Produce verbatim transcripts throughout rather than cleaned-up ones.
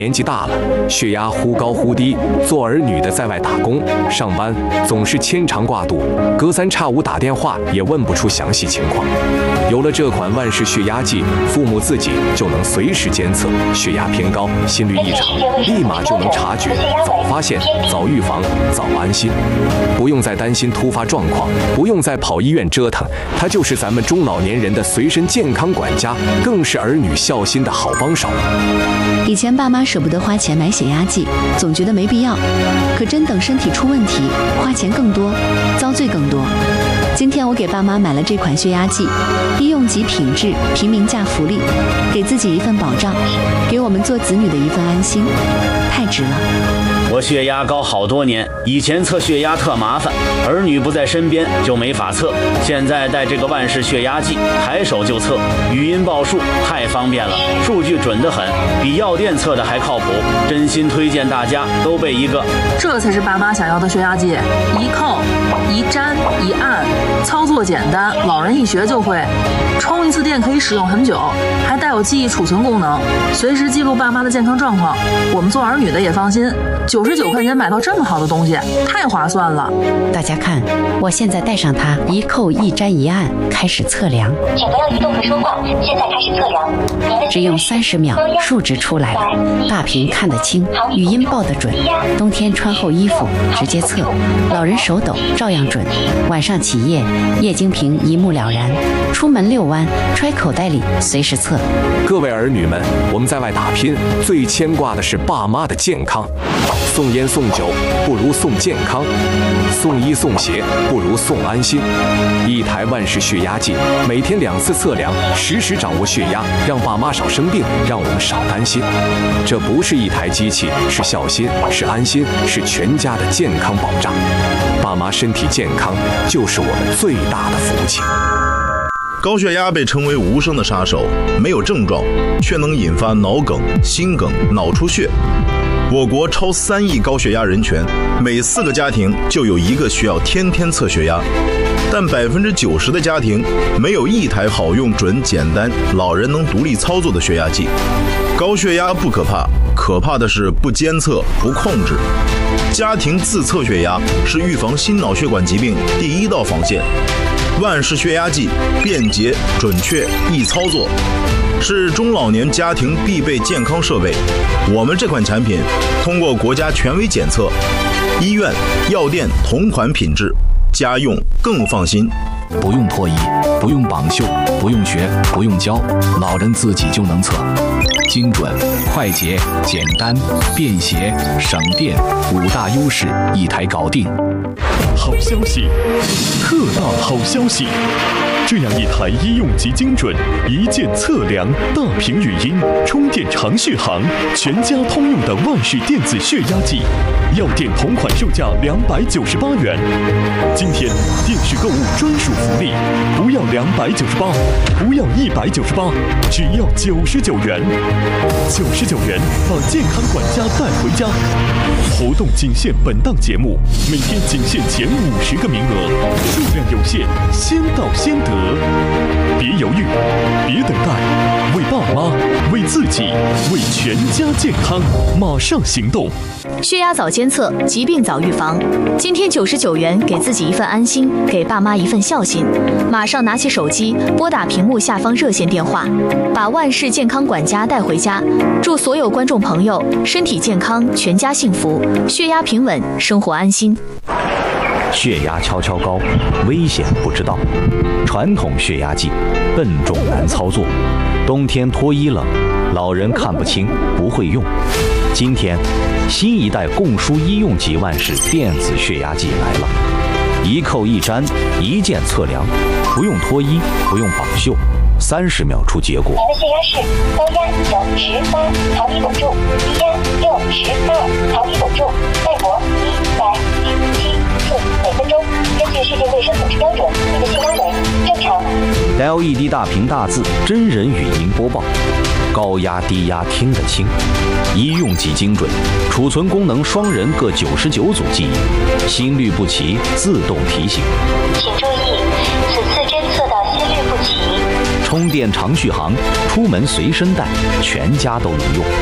年纪大了，血压忽高忽低，做儿女的在外打工上班，总是牵肠挂肚，隔三差五打电话也问不出详细情况。有了这款万氏血压计，父母自己就能随时监测血压偏高、心率异常，立马就能察觉，早发现、早预防、早安心，不用再担心突发状况，不用再跑医院折腾，它就是咱们中老年人的随身健康管家，更是儿女孝心的好帮手。 以前爸妈舍不得花钱买血压计，总觉得没必要，可真等身体出问题，花钱更多，遭罪更多。今天我给爸妈买了这款血压计，医用级品质，平民价福利，给自己一份保障，给我们做子女的一份安心，太值了。 我血压高好多年，以前测血压特麻烦，儿女不在身边就没法测。现在带这个万氏血压计，抬手就测，语音报数，太方便了，数据准得很，比药店测的还靠谱。真心推荐大家都备一个。 这才是爸妈想要的血压计，一扣、一粘、一按，操作简单，老人一学就会。充一次电可以使用很久，还带有记忆储存功能，随时记录爸妈的健康状况。我们做儿女的也放心。九十九块钱买到这么好的东西，太划算了！ 大家看，我现在带上它，一扣一粘一按，开始测量。 请不要移动和说话，现在开始测量。 只用三十秒，数值出来了，大屏看得清，语音报得准。冬天穿厚衣服直接测，老人手抖照样准。晚上起夜，液晶屏一目了然。出门遛弯，揣口袋里随时测。 各位儿女们，我们在外打拼，最牵挂的是爸妈的健康。送烟送酒不如送健康，送医送鞋不如送安心。一台万氏血压计，每天两次测量，实时掌握血压，让爸妈少生病，让我们少担心。这不是一台机器，是孝心，是安心，是全家的健康保障。爸妈身体健康，就是我们最大的福气。 高血压被称为无声的杀手，没有症状，却能引发脑梗、心梗、脑出血。我国超三亿高血压人群，每四个家庭就有一个需要天天测血压，但百分之九十的家庭没有一台好用、准、简单、老人能独立操作的血压计。高血压不可怕，可怕的是不监测、不控制。家庭自测血压是预防心脑血管疾病第一道防线。万氏血压计便捷、准确、易操作，是中老年家庭必备健康设备。我们这款产品通过国家权威检测，医院、药店同款品质，家用更放心。 不用脱衣，不用绑袖，不用学，不用教，老人自己就能测。精准、快捷、简单、便携、省电，五大优势一台搞定。 好消息，特大好消息！这样一台医用级精准、一键测量、大屏语音、充电长续航、全家通用的万氏电子血压计，药店同款售价两百九十八元。今天电视购物专属福利，不要两百九十八，不要一百九十八，只要九十九元。九十九元把健康管家带回家。活动仅限本档节目，每天仅限前五十个名额，数量有限，先到先得。别犹豫，别等待，为爸妈，为自己，为全家健康，马上行动！ 血压早监测，疾病早预防。今天九十九元，给自己一份安心，给爸妈一份孝心。马上拿起手机，拨打屏幕下方热线电话，把万氏健康管家带回家。祝所有观众朋友身体健康，全家幸福，血压平稳，生活安心。 血压悄悄高，危险不知道。传统血压计笨重难操作，冬天脱衣冷，老人看不清不会用。今天新一代共输医用级万氏电子血压计来了，一扣一粘，一键测量，不用脱衣，不用绑袖，三十秒出结果。 您的血压是高压有十八毫米汞柱，低压六十二毫米汞柱，脉搏一百一七次每分钟。根据世界卫生组织标准，你的血压为正常。 L E D 大屏大字，真人语音播报，高压低压听得清，医用级精准，储存功能双人各九十九组记忆，心率不齐自动提醒。 请注意，此次侦测到心率不齐。 充电长续航，出门随身带，全家都能用。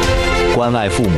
关爱父母